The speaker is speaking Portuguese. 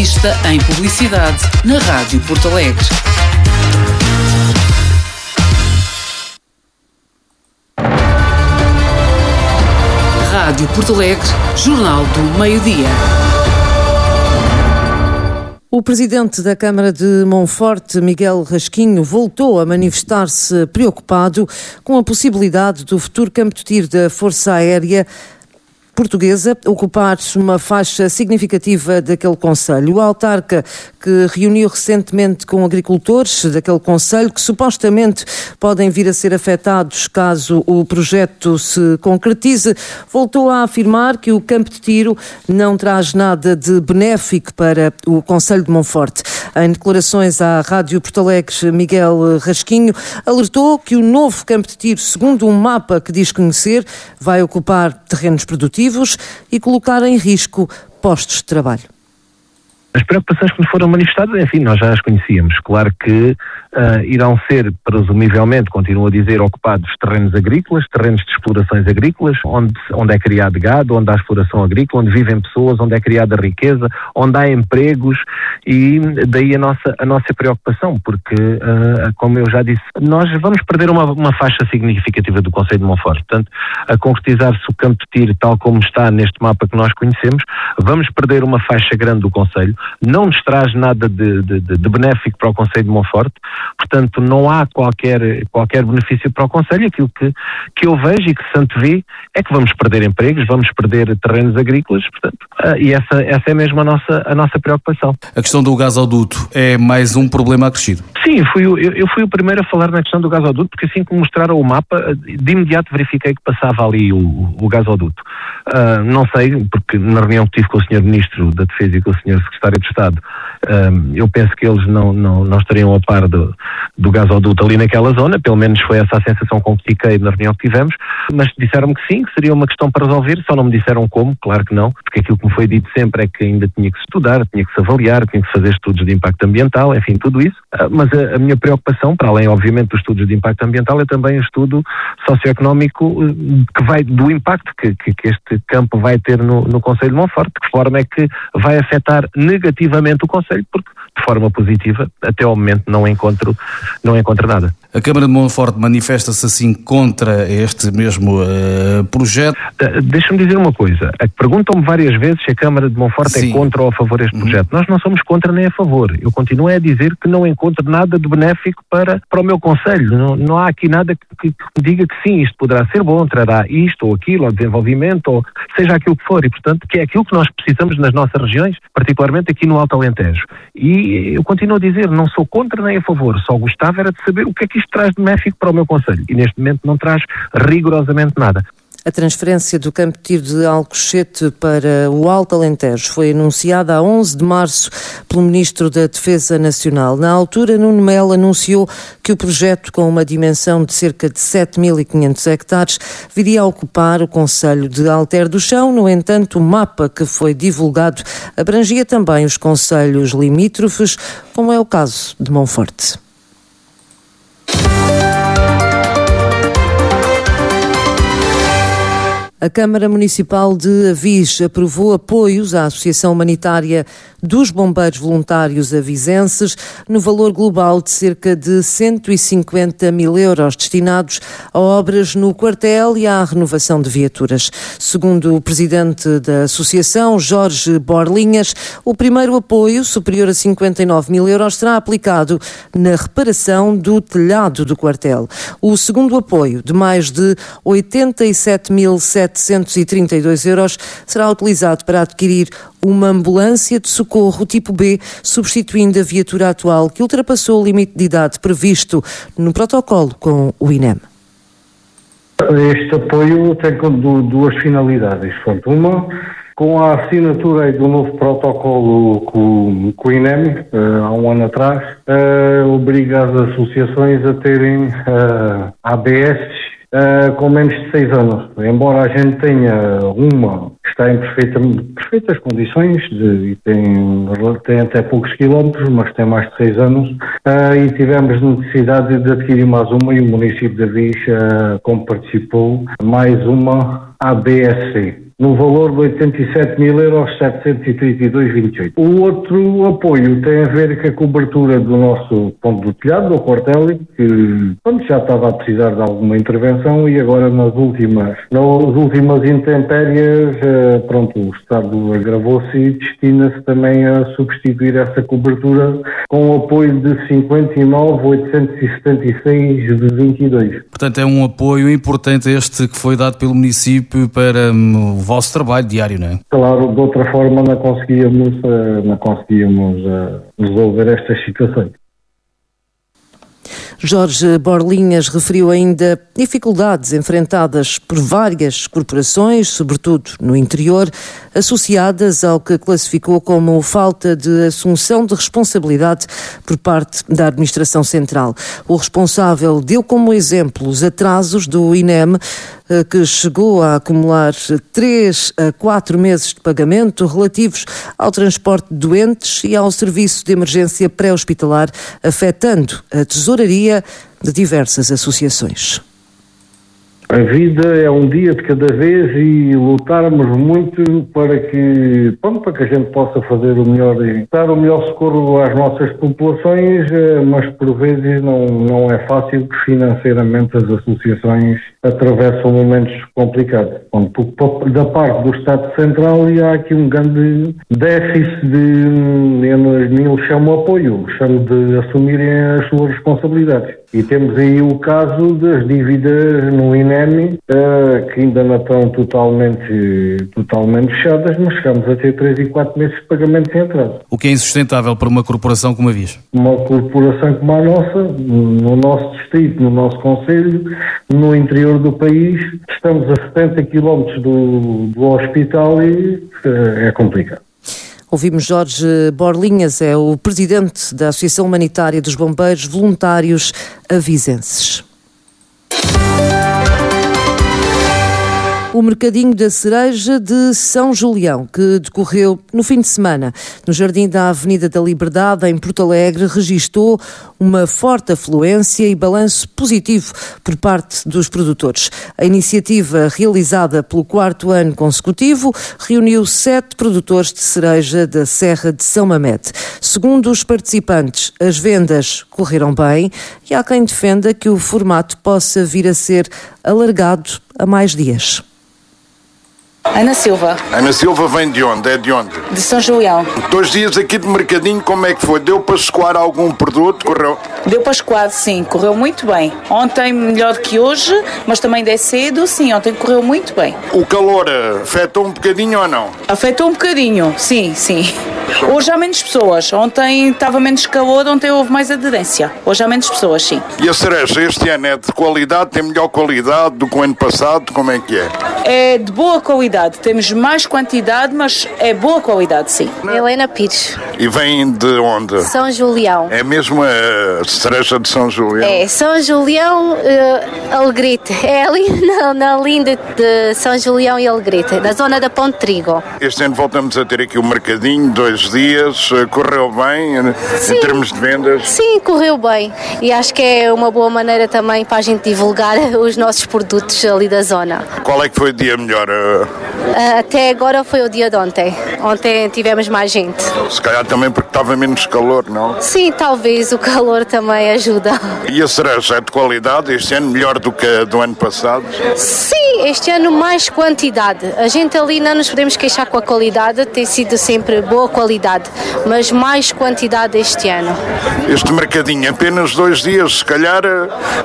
especialista em publicidade na Rádio Porto Alegre. Rádio Porto Alegre, Jornal do Meio-Dia. O presidente da Câmara de Monforte, Miguel Rasquinho, voltou a manifestar-se preocupado com a possibilidade do futuro campo de tiro da Força Aérea Portuguesa ocupar uma faixa significativa daquele concelho. O autarca, que reuniu recentemente com agricultores daquele concelho, que supostamente podem vir a ser afetados caso o projeto se concretize, voltou a afirmar que o campo de tiro não traz nada de benéfico para o concelho de Monforte. Em declarações à Rádio Porto Alegre, Miguel Rasquinho alertou que o novo campo de tiro, segundo um mapa que diz conhecer, vai ocupar terrenos produtivos e colocar em risco postos de trabalho. As preocupações que nos foram manifestadas, enfim, nós já as conhecíamos. Claro que irão ser, presumivelmente, continuo a dizer, ocupados terrenos agrícolas, terrenos de explorações agrícolas, onde é criado gado, onde há exploração agrícola, onde vivem pessoas, onde é criada riqueza, onde há empregos, e daí a nossa preocupação, porque, como eu já disse, nós vamos perder uma faixa significativa do concelho de Monforte. Portanto, a concretizar-se o campo de tiro tal como está neste mapa que nós conhecemos, vamos perder uma faixa grande do concelho. Não nos traz nada de benéfico para o concelho de Monforte, portanto não há qualquer benefício para o concelho. Aquilo que eu vejo e que se antevê é que vamos perder empregos, vamos perder terrenos agrícolas, portanto, e essa é mesmo a nossa preocupação. A questão do gasoduto é mais um problema acrescido? Sim, eu fui o primeiro a falar na questão do gasoduto, porque assim que me mostraram o mapa, de imediato verifiquei que passava ali o gasoduto. Não sei, porque na reunião que tive com o Sr. Ministro da Defesa e com o Sr. Secretário de Estado, eu penso que eles não estariam a par do gasoduto ali naquela zona, pelo menos foi essa a sensação com que fiquei na reunião que tivemos, mas disseram-me que sim, que seria uma questão para resolver, só não me disseram como, claro que não, porque aquilo que me foi dito sempre é que ainda tinha que se estudar, tinha que se avaliar, tinha que fazer estudos de impacto ambiental, enfim, tudo isso, mas a minha preocupação, para além obviamente dos estudos de impacto ambiental, é também o estudo socioeconómico que vai do impacto que este campo vai ter no concelho de Monforte, de que forma é que vai afetar negativamente o concelho, porque de forma positiva, até ao momento não encontro nada. A Câmara de Monforte manifesta-se assim contra este mesmo projeto? Deixa-me dizer uma coisa. Perguntam-me várias vezes se a Câmara de Monforte é contra ou a favor deste projeto. Nós não somos contra nem a favor. Eu continuo a dizer que não encontro nada de benéfico para o meu concelho. Não há aqui nada que diga que sim, isto poderá ser bom, trará isto ou aquilo, ou desenvolvimento, ou seja aquilo que for. E, portanto, que é aquilo que nós precisamos nas nossas regiões, particularmente aqui no Alto Alentejo. E eu continuo a dizer, não sou contra nem a favor, só gostava era de saber o que é que isto traz de benéfico para o meu concelho. E neste momento não traz rigorosamente nada. A transferência do campo de tiro de Alcochete para o Alto Alentejo foi anunciada a 11 de março pelo Ministro da Defesa Nacional. Na altura, Nuno Melo anunciou que o projeto, com uma dimensão de cerca de 7.500 hectares, viria a ocupar o concelho de Alter do Chão. No entanto, o mapa que foi divulgado abrangia também os concelhos limítrofes, como é o caso de Monforte. A Câmara Municipal de Avis aprovou apoios à Associação Humanitária dos Bombeiros Voluntários Avisenses no valor global de cerca de 150 mil euros destinados a obras no quartel e à renovação de viaturas. Segundo o presidente da Associação, Jorge Borlinhas, o primeiro apoio, superior a 59 mil euros, será aplicado na reparação do telhado do quartel. O segundo apoio, de mais de 87.732 euros, será utilizado para adquirir uma ambulância de socorro tipo B, substituindo a viatura atual que ultrapassou o limite de idade previsto no protocolo com o INEM. Este apoio tem duas finalidades. Uma, com a assinatura do novo protocolo com o INEM, há um ano atrás, obriga as associações a terem ABS com menos de 6 anos. Embora a gente tenha uma que está em perfeitas condições e tem até poucos quilómetros, mas tem mais de 6 anos, e tivemos necessidade de adquirir mais uma, e o município de Avis, como participou, mais uma ABSC. no valor de 87.732,28 €. O outro apoio tem a ver com a cobertura do nosso ponto do telhado, do quartel, que já estava a precisar de alguma intervenção e agora nas últimas intempéries, o Estado agravou-se e destina-se também a substituir essa cobertura com o apoio de 59.876,22 €. Portanto, é um apoio importante este que foi dado pelo município para o vosso trabalho diário, não é? Claro, de outra forma não conseguíamos resolver estas situações. Jorge Borlinhas referiu ainda dificuldades enfrentadas por várias corporações, sobretudo no interior, associadas ao que classificou como falta de assunção de responsabilidade por parte da Administração Central. O responsável deu como exemplo os atrasos do INEM, que chegou a acumular 3 a 4 meses de pagamento relativos ao transporte de doentes e ao serviço de emergência pré-hospitalar, afetando a tesouraria de diversas associações. A vida é um dia de cada vez e lutarmos muito para que a gente possa fazer o melhor e dar o melhor socorro às nossas populações, mas por vezes não é fácil que financeiramente as associações atravessam momentos complicados. Da parte do Estado Central há aqui um grande déficit eu nem chamo apoio, chamo de assumirem as suas responsabilidades. E temos aí o caso das dívidas no INEM, que ainda não estão totalmente fechadas, mas chegamos a ter 3 e 4 meses de pagamento sem atraso. O que é insustentável para uma corporação como a Vias? Uma corporação como a nossa, no nosso distrito, no nosso concelho, no interior do país, estamos a 70 km do hospital e é complicado. Ouvimos Jorge Borlinhas, é o presidente da Associação Humanitária dos Bombeiros Voluntários Avizenses. O Mercadinho da Cereja de São Julião, que decorreu no fim de semana no Jardim da Avenida da Liberdade, em Porto Alegre, registou uma forte afluência e balanço positivo por parte dos produtores. A iniciativa, realizada pelo 4º ano consecutivo, reuniu 7 produtores de cereja da Serra de São Mamede. Segundo os participantes, as vendas correram bem e há quem defenda que o formato possa vir a ser alargado a mais dias. Ana Silva. Ana Silva vem de onde? É de onde? De São Julião. 2 dias aqui de mercadinho, como é que foi? Deu para escoar algum produto? Correu? Deu para escoar, sim. Correu muito bem. Ontem melhor que hoje, mas também de cedo, sim. Ontem correu muito bem. O calor afetou um bocadinho ou não? Afetou um bocadinho, sim. Hoje há menos pessoas. Ontem estava menos calor, ontem houve mais aderência. Hoje há menos pessoas, sim. E a cereja este ano é de qualidade? Tem melhor qualidade do que o ano passado? Como é que é? É de boa qualidade. Temos mais quantidade, mas é boa qualidade, sim. Helena Pires. E vem de onde? São Julião. É mesmo a cereja de São Julião? É, São Julião, Alegrete. É ali na linda de São Julião e Alegrete, na zona da Ponte Trigo. Este ano voltamos a ter aqui o mercadinho, 2 dias. Correu bem em termos de vendas? Sim, correu bem. E acho que é uma boa maneira também para a gente divulgar os nossos produtos ali da zona. Qual é que foi o dia melhor? Até agora foi o dia de ontem. Ontem tivemos mais gente. Se calhar também porque estava menos calor, não? Sim, talvez o calor também ajuda. E a cereja é de qualidade este ano, melhor do que a do ano passado? Sim, este ano mais quantidade. A gente ali não nos podemos queixar com a qualidade, tem sido sempre boa qualidade, mas mais quantidade este ano. Este mercadinho, apenas 2 dias, se calhar